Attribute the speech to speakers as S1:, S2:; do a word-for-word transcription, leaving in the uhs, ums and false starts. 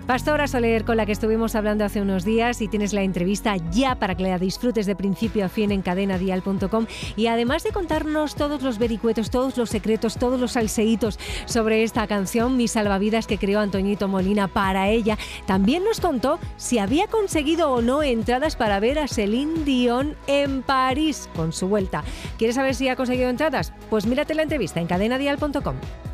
S1: Pastora Soler, con la que estuvimos hablando hace unos días, y tienes la entrevista ya para que la disfrutes de principio a fin en cadena dial punto com. Y además de contarnos todos los vericuetos, todos los secretos, todos los salseitos sobre esta canción, Mi Salvavidas, que creó Antoñito Molina para ella, también nos contó si había conseguido o no entradas para ver a Celine Dion en París con su vuelta. ¿Quieres saber si ha conseguido entradas? Pues mírate la entrevista en cadena dial punto com.